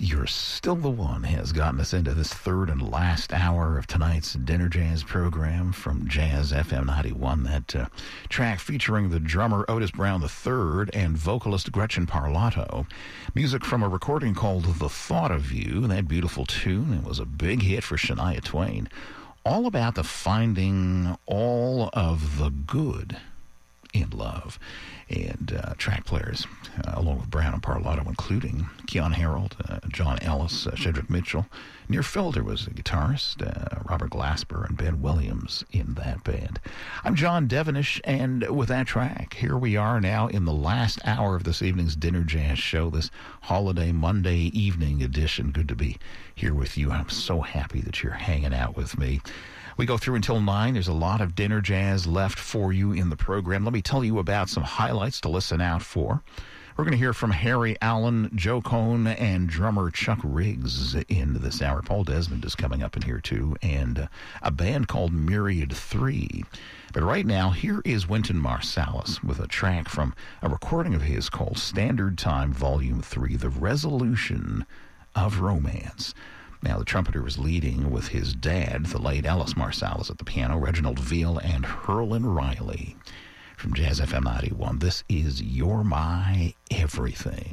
You're Still the One has gotten us into this third and last hour of tonight's Dinner Jazz program from Jazz FM 91. That track featuring the drummer Otis Brown III and vocalist Gretchen Parlato. Music from a recording called The Thought of You. That beautiful tune, it was a big hit for Shania Twain. All about the finding all of the good in love. And track players, along with Brown and Parlato, including Keon Harold, John Ellis, Shedrick Mitchell. Near Felder was a guitarist, Robert Glasper, and Ben Williams in that band. I'm John Devenish, and with that track, here we are now in the last hour of this evening's Dinner Jazz show, this holiday Monday evening edition. Good to be here with you. I'm so happy that you're hanging out with me. We go through until 9. There's a lot of Dinner Jazz left for you in the program. Let me tell you about some highlights to listen out for. We're going to hear from Harry Allen, Joe Cohn, and drummer Chuck Riggs in this hour. Paul Desmond is coming up in here, too, and a band called Myriad 3. But right now, here is Wynton Marsalis with a track from a recording of his called Standard Time Volume 3, The Resolution of Romance. Now, the trumpeter was leading with his dad, the late Ellis Marsalis, at the piano, Reginald Veal, and Herlin Riley. From Jazz FM 91, this is You're My Everything.